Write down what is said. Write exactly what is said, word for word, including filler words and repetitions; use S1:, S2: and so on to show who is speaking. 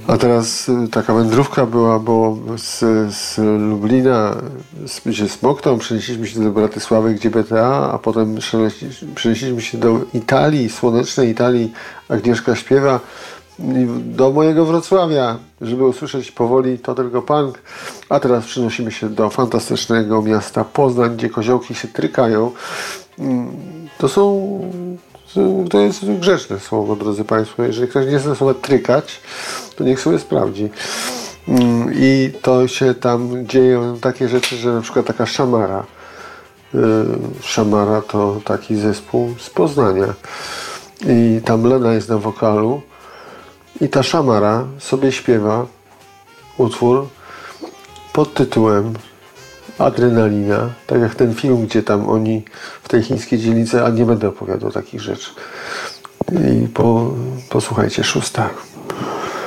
S1: A teraz taka wędrówka była, bo z, z Lublina, z, gdzie Smokton, przenieśliśmy się do Bratysławy, gdzie B T A, a potem przenieśliśmy się do Italii, słonecznej Italii. Agnieszka śpiewa, do mojego Wrocławia, żeby usłyszeć powoli To Tylko Punk. A teraz przenosimy się do fantastycznego miasta Poznań, gdzie koziołki się trykają. To są... To jest grzeczne słowo, drodzy Państwo. Jeżeli ktoś nie zna słowa trykać, to niech sobie sprawdzi. I to się tam dzieją takie rzeczy, że na przykład taka Szamara. Szamara to taki zespół z Poznania. I tam Lena jest na wokalu. I ta Szamara sobie śpiewa utwór pod tytułem Adrenalina, tak jak ten film, gdzie tam oni w tej chińskiej dzielnicy, a nie będę opowiadał takich rzeczy. I po, posłuchajcie, szósta.